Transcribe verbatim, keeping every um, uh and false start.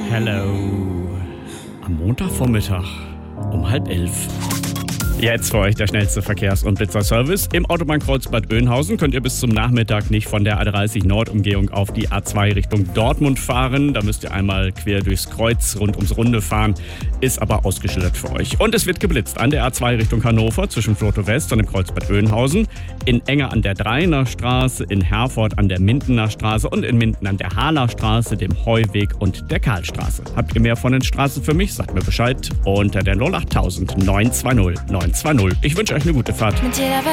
Hello. Am Montagvormittag um halb elf. Jetzt für euch der schnellste Verkehrs- und Blitzerservice. Im Autobahnkreuz Bad Oeynhausen könnt ihr bis zum Nachmittag nicht von der A dreißig Nord-Umgehung auf die A zwei Richtung Dortmund fahren. Da müsst ihr einmal quer durchs Kreuz rund ums Runde fahren. Ist aber ausgeschildert für euch. Und es wird geblitzt an der A zwei Richtung Hannover zwischen Floto West und dem Kreuz Bad Oeynhausen. In Enger an der Dreiner Straße, in Herford an der Mindener Straße und in Minden an der Hahner Straße, dem Heuweg und der Karlstraße. Habt ihr mehr von den Straßen für mich? Sagt mir Bescheid unter der null acht null null neun zwei null neun zwei null. Ich wünsche euch eine gute Fahrt.